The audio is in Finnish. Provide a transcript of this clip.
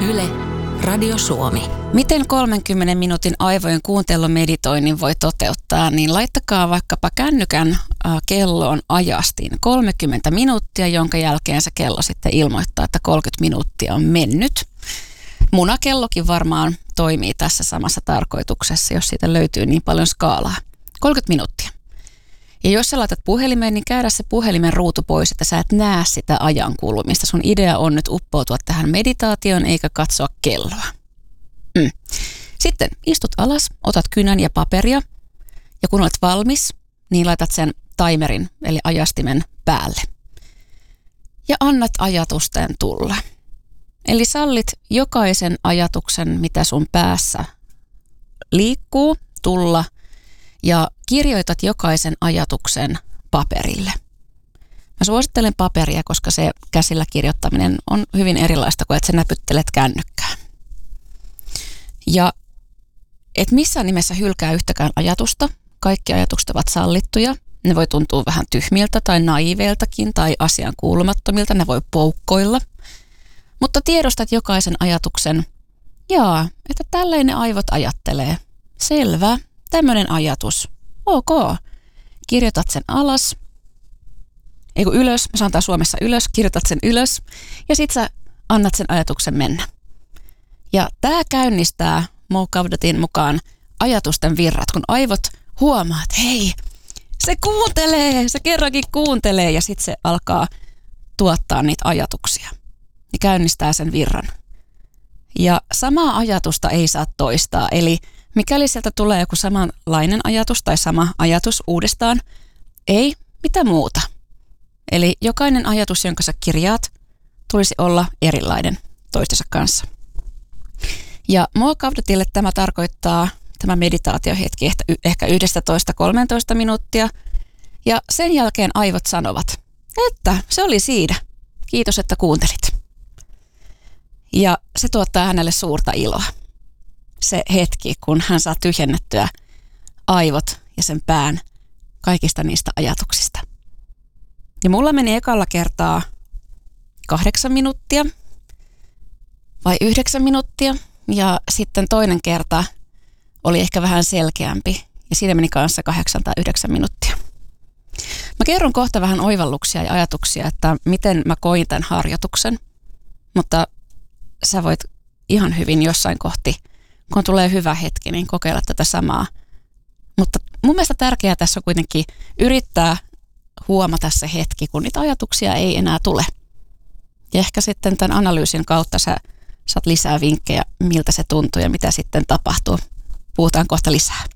Yle, Radio Suomi. Miten 30 minuutin aivojen kuuntelumeditoinnin voi toteuttaa, niin laittakaa vaikkapa kännykän kelloon ajastin 30 minuuttia, jonka jälkeen se kello sitten ilmoittaa, että 30 minuuttia on mennyt. Munakellokin varmaan toimii tässä samassa tarkoituksessa, jos siitä löytyy niin paljon skaalaa. 30 minuuttia. Ja jos sä laitat puhelimeen, niin käydä se puhelimen ruutu pois, että sä et näe sitä ajan kulumista. Sun idea on nyt uppoutua tähän meditaatioon eikä katsoa kelloa. Sitten istut alas, otat kynän ja paperia ja kun olet valmis, niin laitat sen timerin eli ajastimen päälle. Ja annat ajatusten tulla. Eli sallit jokaisen ajatuksen, mitä sun päässä liikkuu, tulla ja kirjoitat jokaisen ajatuksen paperille. Mä suosittelen paperia, koska se käsillä kirjoittaminen on hyvin erilaista kuin että sä näpyttelet kännykkään. Ja et missään nimessä hylkää yhtäkään ajatusta. Kaikki ajatukset ovat sallittuja. Ne voi tuntua vähän tyhmiltä tai naiveiltakin tai asian kuulumattomilta. Ne voi poukkoilla. Mutta tiedostat jokaisen ajatuksen. Että tälleen ne aivot ajattelee. Selvä. Tämmöinen ajatus. Ok. Kirjoitat sen alas. Ylös. Me sanotaan Suomessa ylös. Kirjoitat sen ylös. Ja sit sä annat sen ajatuksen mennä. Ja tämä käynnistää Mo Gawdatin mukaan ajatusten virrat, kun aivot huomaa, että hei, se kuuntelee, se kerrankin kuuntelee ja sitten se alkaa tuottaa niitä ajatuksia. Ja käynnistää sen virran. Ja samaa ajatusta ei saa toistaa, eli mikäli sieltä tulee joku samanlainen ajatus tai sama ajatus uudestaan, ei mitä muuta. Eli jokainen ajatus, jonka sä kirjaat, tulisi olla erilainen toistensa kanssa. Ja Mo Gawdatille tämä tarkoittaa, tämä meditaatiohetki ehkä 11-13 minuuttia. Ja sen jälkeen aivot sanovat, että se oli siinä. Kiitos, että kuuntelit. Ja se tuottaa hänelle suurta iloa. Se hetki, kun hän saa tyhjennettyä aivot ja sen pään kaikista niistä ajatuksista. Ja mulla meni ekalla kertaa 8 minuuttia vai 9 minuuttia. Ja sitten toinen kerta oli ehkä vähän selkeämpi ja siinä meni kanssa 8 tai 9 minuuttia. Mä kerron kohta vähän oivalluksia ja ajatuksia, että miten mä koin tämän harjoituksen, mutta sä voit ihan hyvin jossain kohti, kun tulee hyvä hetki, niin kokeilla tätä samaa. Mutta mun mielestä tärkeää tässä on kuitenkin yrittää huomata se hetki, kun niitä ajatuksia ei enää tule. Ja ehkä sitten tämän analyysin kautta sä saat lisää vinkkejä, miltä se tuntuu ja mitä sitten tapahtuu. Puhutaan kohta lisää.